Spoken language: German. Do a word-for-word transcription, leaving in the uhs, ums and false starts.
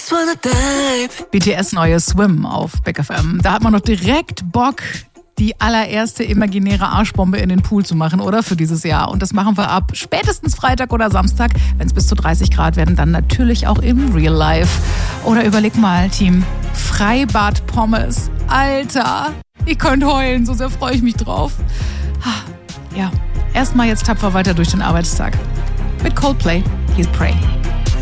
B T S neue Swim auf Big F M. Da hat man doch direkt Bock, die allererste imaginäre Arschbombe in den Pool zu machen, oder? Für dieses Jahr. Und das machen wir ab spätestens Freitag oder Samstag. Wenn es bis zu dreißig Grad werden, dann natürlich auch im Real Life. Oder überleg mal, Team, Freibad Pommes. Alter, ihr könnt heulen, so sehr freue ich mich drauf. Ja, erstmal jetzt tapfer weiter durch den Arbeitstag. Mit Coldplay, He's Pray.